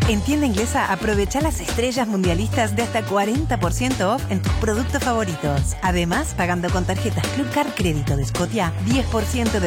En Tienda Inglesa aprovecha las estrellas mundialistas de hasta 40% off en tus productos favoritos. Además, pagando con tarjetas Club Card Crédito de Scotia, 10% de